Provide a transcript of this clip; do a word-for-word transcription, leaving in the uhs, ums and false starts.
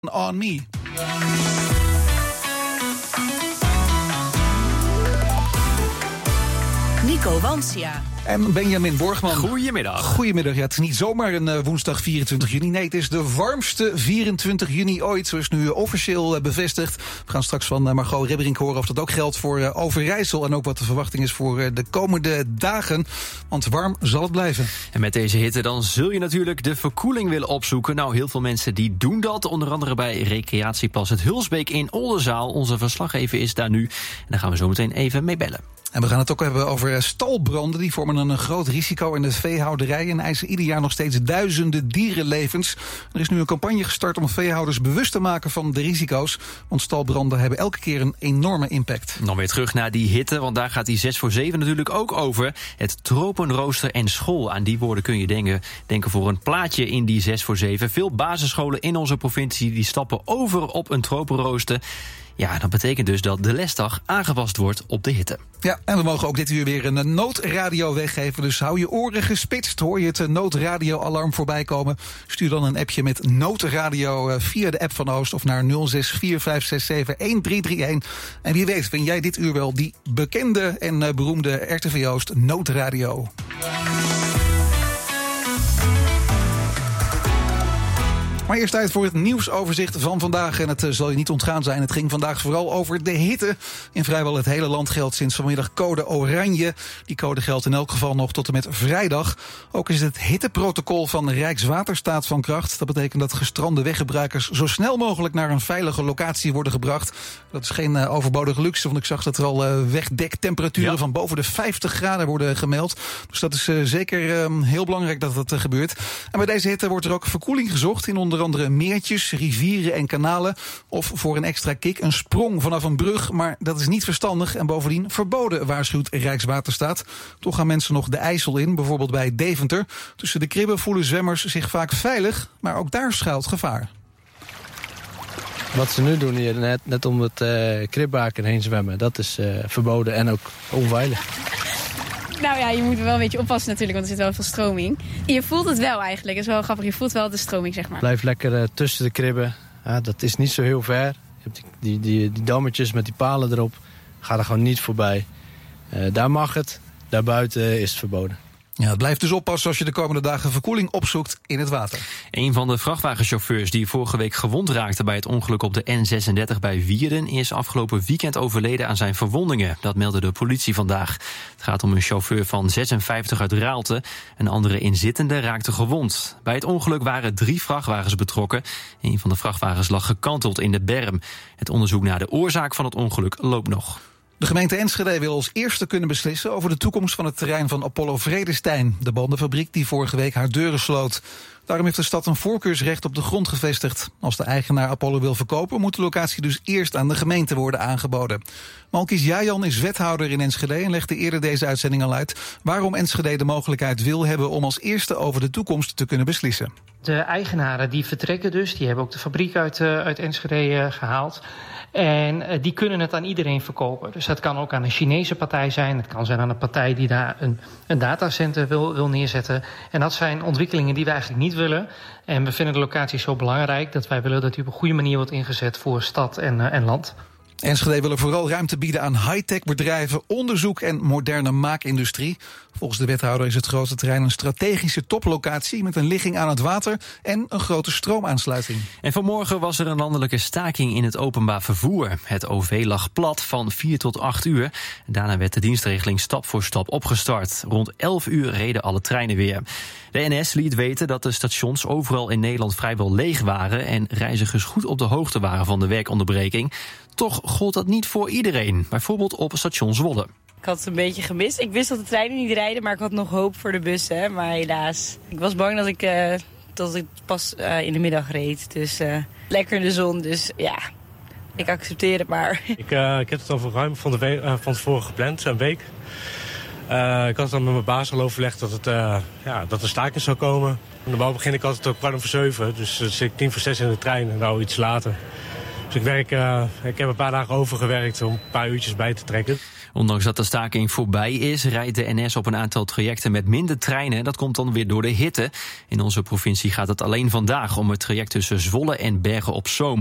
On Me. Nico Wansia. En Benjamin Borgman. Goedemiddag. Goedemiddag. Ja, het is niet zomaar een uh, woensdag vierentwintig juni. Nee, het is de warmste vierentwintig juni ooit. Zo is nu uh, officieel uh, bevestigd. We gaan straks van uh, Margot Rebberink horen of dat ook geldt voor uh, Overijssel. En ook wat de verwachting is voor uh, de komende dagen. Want warm zal het blijven. En met deze hitte dan zul je natuurlijk de verkoeling willen opzoeken. Nou, heel veel mensen die doen dat. Onder andere bij recreatieplas Het Hulsbeek in Oldenzaal. Onze verslaggever is daar nu. En daar gaan we zo meteen even mee bellen. En we gaan het ook hebben over stalbranden. Die vormen een groot risico in de veehouderij en eisen ieder jaar nog steeds duizenden dierenlevens. Er is nu een campagne gestart om veehouders bewust te maken van de risico's. Want stalbranden hebben elke keer een enorme impact. Dan weer terug naar die hitte, want daar gaat die zes voor zeven natuurlijk ook over. Het tropenrooster en school. Aan die woorden kun je denken, denken voor een plaatje in die zes voor zeven. Veel basisscholen in onze provincie die stappen over op een tropenrooster. Ja, dat betekent dus dat de lesdag aangepast wordt op de hitte. Ja, en we mogen ook dit uur weer een noodradio weggeven. Dus hou je oren gespitst. Hoor je het noodradioalarm voorbij komen? Stuur dan een appje met noodradio via de app van Oost of naar nul zes vier vijf zes zeven een drie drie een. En wie weet, ben jij dit uur wel die bekende en beroemde R T V Oost noodradio. Maar eerst tijd voor het nieuwsoverzicht van vandaag. En het uh, zal je niet ontgaan zijn. Het ging vandaag vooral over de hitte. In vrijwel het hele land geldt sinds vanmiddag code oranje. Die code geldt in elk geval nog tot en met vrijdag. Ook is het hitteprotocol van Rijkswaterstaat van kracht. Dat betekent dat gestrande weggebruikers zo snel mogelijk naar een veilige locatie worden gebracht. Dat is geen uh, overbodige luxe, want ik zag dat er al uh, wegdektemperaturen ja. van boven de vijftig graden worden gemeld. Dus dat is uh, zeker uh, heel belangrijk dat dat uh, gebeurt. En bij deze hitte wordt er ook verkoeling gezocht in onder andere meertjes, rivieren en kanalen. Of voor een extra kick een sprong vanaf een brug. Maar dat is niet verstandig en bovendien verboden, waarschuwt Rijkswaterstaat. Toch gaan mensen nog de IJssel in, bijvoorbeeld bij Deventer. Tussen de kribben voelen zwemmers zich vaak veilig, maar ook daar schuilt gevaar. Wat ze nu doen hier, net, net om het uh, kribbaken heen zwemmen, dat is uh, verboden en ook onveilig. Nou ja, je moet wel een beetje oppassen natuurlijk, want er zit wel veel stroming. Je voelt het wel eigenlijk, dat is wel grappig. Je voelt wel de stroming, zeg maar. Blijf lekker uh, tussen de kribben. Ja, dat is niet zo heel ver. Je hebt die, die, die, die dammetjes met die palen erop. Ga er gewoon niet voorbij. Uh, daar mag het, daarbuiten is het verboden. Ja, het blijft dus oppassen als je de komende dagen verkoeling opzoekt in het water. Een van de vrachtwagenchauffeurs die vorige week gewond raakte bij het ongeluk op de N zesendertig bij Wierden is afgelopen weekend overleden aan zijn verwondingen. Dat meldde de politie vandaag. Het gaat om een chauffeur van zesenvijftig uit Raalte. Een andere inzittende raakte gewond. Bij het ongeluk waren drie vrachtwagens betrokken. Een van de vrachtwagens lag gekanteld in de berm. Het onderzoek naar de oorzaak van het ongeluk loopt nog. De gemeente Enschede wil als eerste kunnen beslissen over de toekomst van het terrein van Apollo Vredestein, de bandenfabriek die vorige week haar deuren sloot. Daarom heeft de stad een voorkeursrecht op de grond gevestigd. Als de eigenaar Apollo wil verkopen, moet de locatie dus eerst aan de gemeente worden aangeboden. Malkies Jajan is wethouder in Enschede en legde eerder deze uitzending al uit waarom Enschede de mogelijkheid wil hebben om als eerste over de toekomst te kunnen beslissen. De eigenaren die vertrekken dus, die hebben ook de fabriek uit, uh, uit Enschede uh, gehaald. En uh, die kunnen het aan iedereen verkopen. Dus dat kan ook aan een Chinese partij zijn. Het kan zijn aan een partij die daar een, een datacenter wil, wil neerzetten. En dat zijn ontwikkelingen die we eigenlijk niet willen. En we vinden de locatie zo belangrijk dat wij willen dat die op een goede manier wordt ingezet voor stad en, uh, en land. Enschede wil er vooral ruimte bieden aan high-tech bedrijven, onderzoek en moderne maakindustrie. Volgens de wethouder is het grote terrein een strategische toplocatie met een ligging aan het water en een grote stroomaansluiting. En vanmorgen was er een landelijke staking in het openbaar vervoer. Het O V lag plat van vier tot acht uur. Daarna werd de dienstregeling stap voor stap opgestart. Rond elf uur reden alle treinen weer. De N S liet weten dat de stations overal in Nederland vrijwel leeg waren en reizigers goed op de hoogte waren van de werkonderbreking. Toch gold dat niet voor iedereen, bijvoorbeeld op station Zwolle. Ik had het een beetje gemist. Ik wist dat de treinen niet rijden, maar ik had nog hoop voor de bussen. Maar helaas, ik was bang dat ik, uh, dat ik pas uh, in de middag reed. Dus uh, lekker in de zon, dus ja, ik accepteer het maar. Ik, uh, ik heb het al voor ruim van, de we- uh, van tevoren gepland, een week. Uh, ik had dan met mijn baas al overlegd dat, het, uh, ja, dat er staking zou komen. Normaal begin ik altijd op kwart over zeven, dus uh, zit ik tien voor zes in de trein en nou iets later. Dus ik, werk, uh, ik heb een paar dagen overgewerkt om een paar uurtjes bij te trekken. Ondanks dat de staking voorbij is, rijdt de N S op een aantal trajecten met minder treinen. Dat komt dan weer door de hitte. In onze provincie gaat het alleen vandaag om het traject tussen Zwolle en Bergen op Zoom.